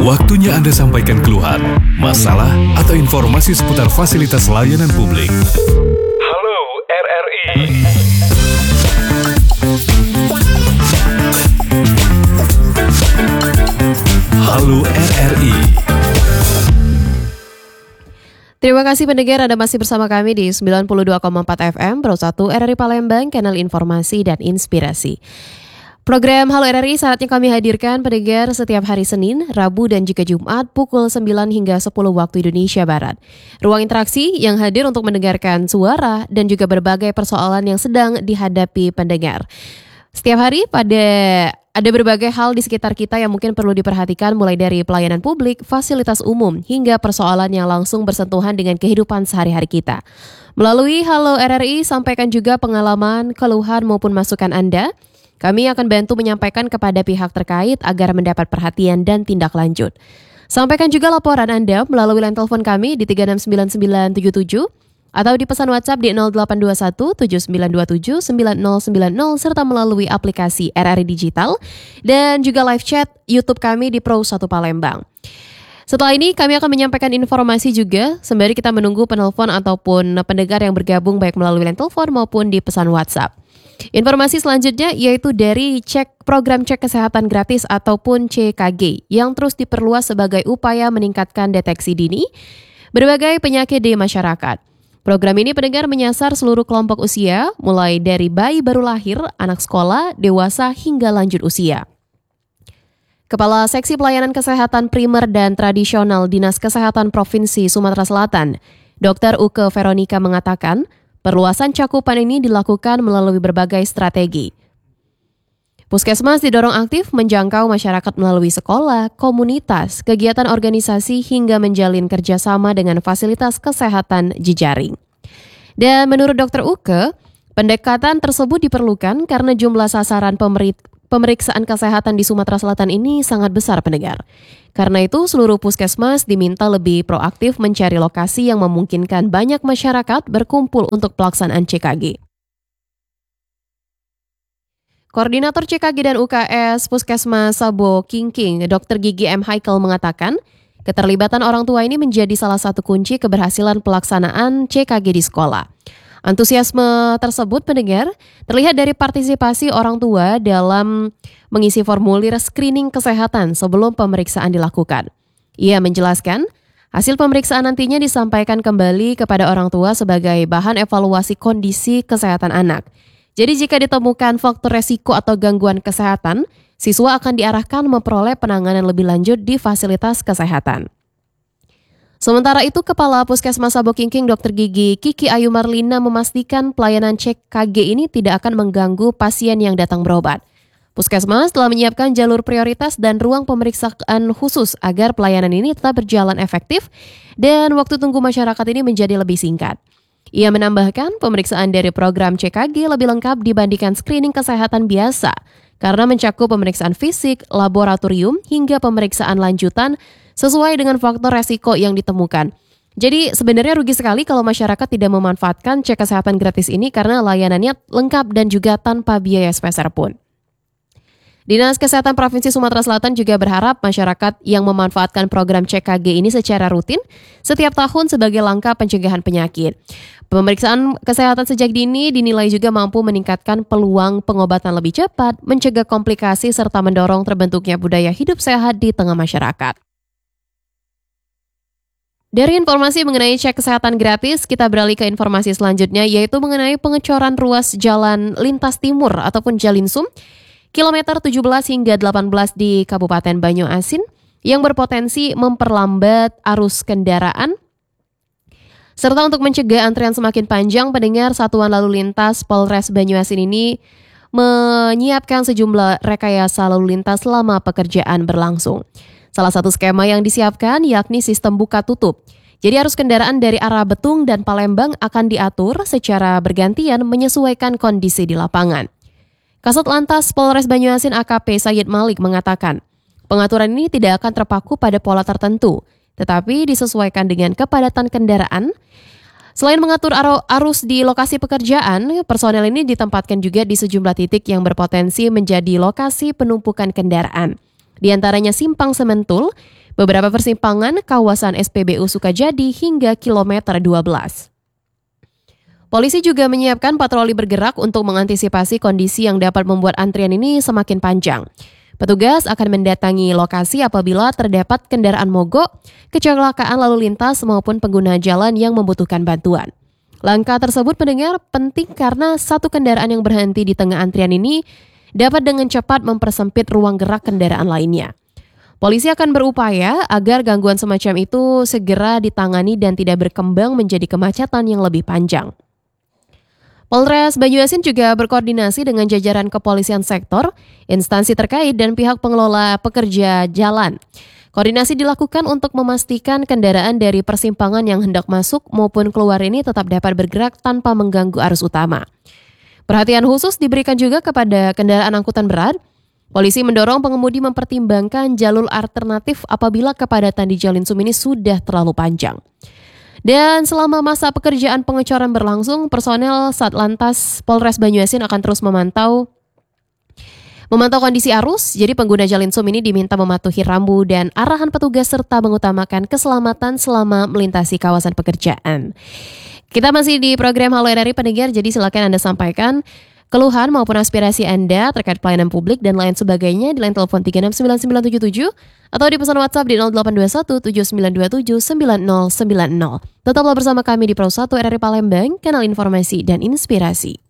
Waktunya Anda sampaikan keluhan, masalah, atau informasi seputar fasilitas layanan publik. Halo RRI. Halo RRI. Terima kasih pendengar, Anda masih bersama kami di 92,4 FM Pro 1 RRI Palembang, kanal informasi dan inspirasi. Program Halo RRI saatnya kami hadirkan pendengar setiap hari Senin, Rabu dan juga Jumat pukul 9 hingga 10 waktu Indonesia Barat. Ruang interaksi yang hadir untuk mendengarkan suara dan juga berbagai persoalan yang sedang dihadapi pendengar. Setiap hari ada berbagai hal di sekitar kita yang mungkin perlu diperhatikan, mulai dari pelayanan publik, fasilitas umum, hingga persoalan yang langsung bersentuhan dengan kehidupan sehari-hari kita. Melalui Halo RRI, sampaikan juga pengalaman, keluhan maupun masukan Anda. Kami akan bantu menyampaikan kepada pihak terkait agar mendapat perhatian dan tindak lanjut. Sampaikan juga laporan Anda melalui line telepon kami di 369977 atau di pesan WhatsApp di 0821 7927 9090 serta melalui aplikasi RRI Digital dan juga live chat YouTube kami di Pro 1 Palembang. Setelah ini kami akan menyampaikan informasi juga sembari kita menunggu penelpon ataupun pendengar yang bergabung baik melalui line telepon maupun di pesan WhatsApp. Informasi selanjutnya yaitu dari program cek kesehatan gratis ataupun CKG yang terus diperluas sebagai upaya meningkatkan deteksi dini berbagai penyakit di masyarakat. Program ini pendengar menyasar seluruh kelompok usia, mulai dari bayi baru lahir, anak sekolah, dewasa hingga lanjut usia. Kepala Seksi Pelayanan Kesehatan Primer dan Tradisional Dinas Kesehatan Provinsi Sumatera Selatan, Dr. Uke Veronica mengatakan, perluasan cakupan ini dilakukan melalui berbagai strategi. Puskesmas didorong aktif menjangkau masyarakat melalui sekolah, komunitas, kegiatan organisasi hingga menjalin kerjasama dengan fasilitas kesehatan jejaring. Dan menurut Dr. Uke, pendekatan tersebut diperlukan karena jumlah sasaran pemeriksaan kesehatan di Sumatera Selatan ini sangat besar pendengar. Karena itu seluruh puskesmas diminta lebih proaktif mencari lokasi yang memungkinkan banyak masyarakat berkumpul untuk pelaksanaan CKG. Koordinator CKG dan UKS Puskesmas Sabo Kingking, Dr. Gigi M. Haikal mengatakan, keterlibatan orang tua ini menjadi salah satu kunci keberhasilan pelaksanaan CKG di sekolah. Antusiasme tersebut pendengar terlihat dari partisipasi orang tua dalam mengisi formulir screening kesehatan sebelum pemeriksaan dilakukan. Ia menjelaskan, hasil pemeriksaan nantinya disampaikan kembali kepada orang tua sebagai bahan evaluasi kondisi kesehatan anak. Jadi jika ditemukan faktor resiko atau gangguan kesehatan, siswa akan diarahkan memperoleh penanganan lebih lanjut di fasilitas kesehatan. Sementara itu, Kepala Puskesmas Sabo Kingking Dr. Gigi Kiki Ayu Marlina memastikan pelayanan CKG ini tidak akan mengganggu pasien yang datang berobat. Puskesmas telah menyiapkan jalur prioritas dan ruang pemeriksaan khusus agar pelayanan ini tetap berjalan efektif dan waktu tunggu masyarakat ini menjadi lebih singkat. Ia menambahkan pemeriksaan dari program CKG lebih lengkap dibandingkan screening kesehatan biasa karena mencakup pemeriksaan fisik, laboratorium, hingga pemeriksaan lanjutan sesuai dengan faktor resiko yang ditemukan. Jadi sebenarnya rugi sekali kalau masyarakat tidak memanfaatkan cek kesehatan gratis ini karena layanannya lengkap dan juga tanpa biaya sepeser pun. Dinas Kesehatan Provinsi Sumatera Selatan juga berharap masyarakat yang memanfaatkan program CKG ini secara rutin setiap tahun sebagai langkah pencegahan penyakit. Pemeriksaan kesehatan sejak dini dinilai juga mampu meningkatkan peluang pengobatan lebih cepat, mencegah komplikasi, serta mendorong terbentuknya budaya hidup sehat di tengah masyarakat. Dari informasi mengenai cek kesehatan gratis, kita beralih ke informasi selanjutnya, yaitu mengenai pengecoran ruas jalan lintas timur ataupun Jalinsum, kilometer 17 hingga 18 di Kabupaten Banyuasin, yang berpotensi memperlambat arus kendaraan. Serta untuk mencegah antrian semakin panjang, pendengar Satuan Lalu Lintas Polres Banyuasin ini menyiapkan sejumlah rekayasa lalu lintas selama pekerjaan berlangsung. Salah satu skema yang disiapkan yakni sistem buka tutup. Jadi arus kendaraan dari arah Betung dan Palembang akan diatur secara bergantian menyesuaikan kondisi di lapangan. Kasat Lantas Polres Banyuasin AKP Sayyid Malik mengatakan, pengaturan ini tidak akan terpaku pada pola tertentu, tetapi disesuaikan dengan kepadatan kendaraan. Selain mengatur arus di lokasi pekerjaan, personel ini ditempatkan juga di sejumlah titik yang berpotensi menjadi lokasi penumpukan kendaraan. Di antaranya Simpang Sementul, beberapa persimpangan kawasan SPBU Sukajadi hingga kilometer 12. Polisi juga menyiapkan patroli bergerak untuk mengantisipasi kondisi yang dapat membuat antrian ini semakin panjang. Petugas akan mendatangi lokasi apabila terdapat kendaraan mogok, kecelakaan lalu lintas maupun pengguna jalan yang membutuhkan bantuan. Langkah tersebut pendengar penting karena satu kendaraan yang berhenti di tengah antrian ini dapat dengan cepat mempersempit ruang gerak kendaraan lainnya. Polisi akan berupaya agar gangguan semacam itu segera ditangani dan tidak berkembang menjadi kemacetan yang lebih panjang. Polres Banyuasin juga berkoordinasi dengan jajaran kepolisian sektor, instansi terkait, dan pihak pengelola pekerja jalan. Koordinasi dilakukan untuk memastikan kendaraan dari persimpangan yang hendak masuk maupun keluar ini tetap dapat bergerak tanpa mengganggu arus utama. Perhatian khusus diberikan juga kepada kendaraan angkutan berat. Polisi mendorong pengemudi mempertimbangkan jalur alternatif apabila kepadatan di Jalin Sum ini sudah terlalu panjang. Dan selama masa pekerjaan pengecoran berlangsung, personel Satlantas Polres Banyuasin akan terus memantau kondisi arus. Jadi pengguna Jalin Sum ini diminta mematuhi rambu dan arahan petugas serta mengutamakan keselamatan selama melintasi kawasan pekerjaan. Kita masih di program Halo RRI pendengar, jadi silakan Anda sampaikan keluhan maupun aspirasi Anda terkait pelayanan publik dan lain sebagainya di line telepon 369977 atau di pesan WhatsApp di 0821 7927 9090. Tetaplah bersama kami di Pro 1 RRI Palembang, kanal informasi dan inspirasi.